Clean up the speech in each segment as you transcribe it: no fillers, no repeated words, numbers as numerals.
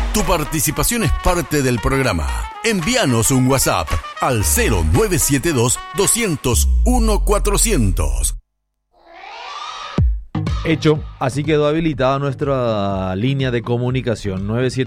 Tu participación es parte del programa. Envíanos un WhatsApp al 0972 201 400. Hecho, así quedó habilitada nuestra línea de comunicación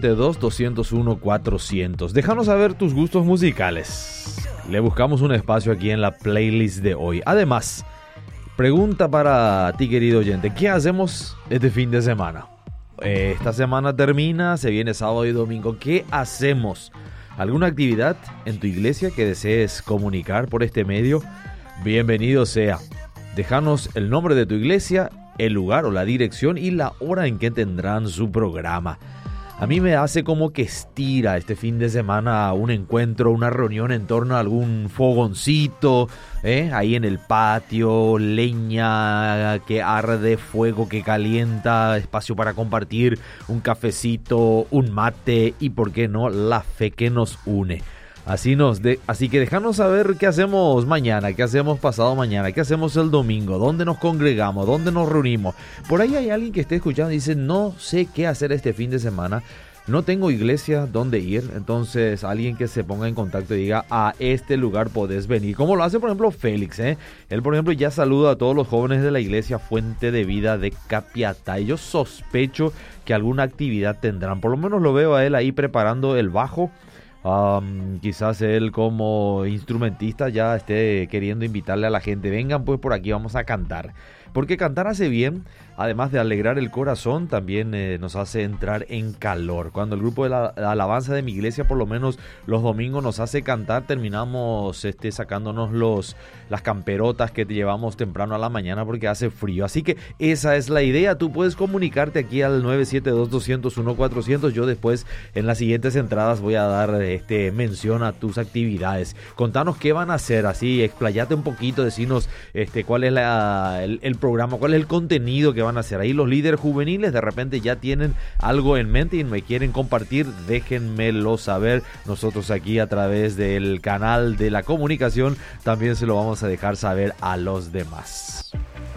972-201-400. Déjanos saber tus gustos musicales. Le buscamos un espacio aquí en la playlist de hoy. Además, pregunta para ti, querido oyente, ¿qué hacemos este fin de semana? Esta semana termina, se viene sábado y domingo. ¿Qué hacemos? ¿Alguna actividad en tu iglesia que desees comunicar por este medio? Bienvenido sea. Déjanos el nombre de tu iglesia, el lugar o la dirección y la hora en que tendrán su programa. A mí me hace como que estira este fin de semana un encuentro, una reunión en torno a algún fogoncito, ahí en el patio, leña que arde, fuego que calienta, espacio para compartir, un cafecito, un mate y, por qué no, la fe que nos une. Así que déjanos saber qué hacemos mañana, qué hacemos pasado mañana, qué hacemos el domingo, dónde nos congregamos, dónde nos reunimos. Por ahí hay alguien que esté escuchando y dice, no sé qué hacer este fin de semana, no tengo iglesia dónde ir. Entonces alguien que se ponga en contacto y diga, a este lugar podés venir, como lo hace por ejemplo Félix, Él por ejemplo ya saluda a todos los jóvenes de la iglesia Fuente de Vida de Capiatá. Yo sospecho que alguna actividad tendrán, por lo menos lo veo a él ahí preparando el bajo. Quizás él como instrumentista ya esté queriendo invitarle a la gente, vengan pues por aquí, vamos a cantar, porque cantar hace bien, además de alegrar el corazón, también nos hace entrar en calor. Cuando el grupo de la alabanza de mi iglesia, por lo menos los domingos, nos hace cantar, terminamos sacándonos las camperotas que te llevamos temprano a la mañana porque hace frío. Así que esa es la idea. Tú puedes comunicarte aquí al 972-201-400. Yo después en las siguientes entradas voy a dar mención a tus actividades. Contanos qué van a hacer, así explayate un poquito, decinos cuál es el programa, cuál es el contenido que van a hacer. Ahí los líderes juveniles de repente ya tienen algo en mente y me quieren compartir, déjenmelo saber. Nosotros aquí a través del canal de la comunicación también se lo vamos a dejar saber a los demás.